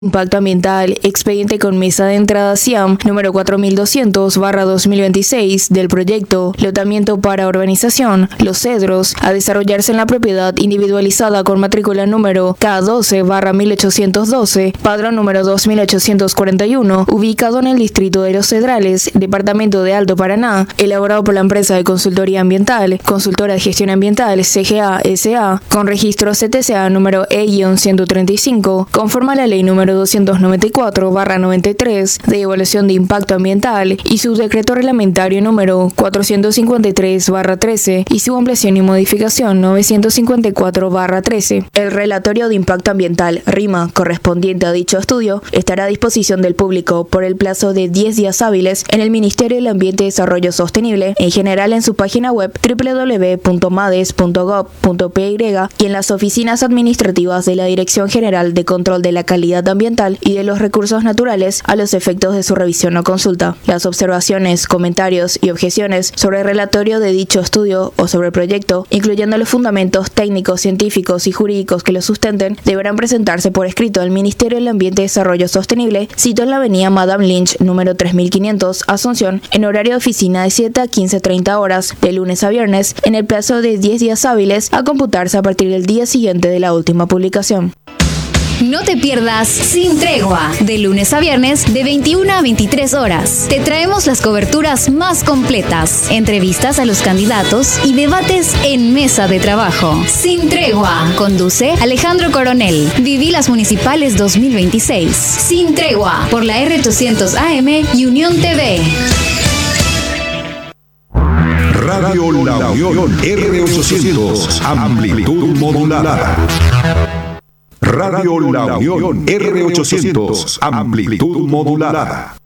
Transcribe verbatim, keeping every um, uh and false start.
Impacto ambiental, expediente con mesa de entrada SIAM número cuatro mil doscientos barra dos mil veintiséis del proyecto Lotamiento para Urbanización Los Cedros, a desarrollarse en la propiedad individualizada con matrícula número K doce barra mil ochocientos doce, padrón número dos mil ochocientos cuarenta y uno, ubicado en el distrito de Los Cedrales, departamento de Alto Paraná, elaborado por la empresa de consultoría ambiental, consultora de gestión ambiental C G A S A, con registro C T C A número E ciento treinta y cinco, conforme a la ley número doscientos noventa y cuatro barra noventa y tres de evaluación de impacto ambiental y su decreto reglamentario número cuatrocientos cincuenta y tres barra trece y su ampliación y modificación novecientos cincuenta y cuatro barra trece. El relatorio de impacto ambiental RIMA correspondiente a dicho estudio estará a disposición del público por el plazo de diez días hábiles en el Ministerio del Ambiente y Desarrollo Sostenible, en general en su página web doble u doble u doble u punto mades punto gov punto pe y en las oficinas administrativas de la Dirección General de Control de la Calidad Ambiental y de los Recursos Naturales a los efectos de su revisión o consulta. Las observaciones, comentarios y objeciones sobre el relatorio de dicho estudio o sobre el proyecto, incluyendo los fundamentos técnicos, científicos y jurídicos que lo sustenten, deberán presentarse por escrito al Ministerio del Ambiente y Desarrollo Sostenible, sito en la avenida Madame Lynch, número tres mil quinientos, Asunción, en horario de oficina de siete a quince treinta horas, de lunes a viernes, en el plazo de diez días hábiles, a computarse a partir del día siguiente de la última publicación. No te pierdas Sin Tregua, de lunes a viernes de veintiuna a veintitrés horas. Te traemos las coberturas más completas, entrevistas a los candidatos y debates en mesa de trabajo. Sin Tregua, conduce Alejandro Coronel. Viví las Municipales dos mil veintiséis. Sin Tregua, por la R ochocientos A M y Unión T V. Radio La Unión R ochocientos, amplitud modulada. Radio La Unión R ochocientos, amplitud modulada.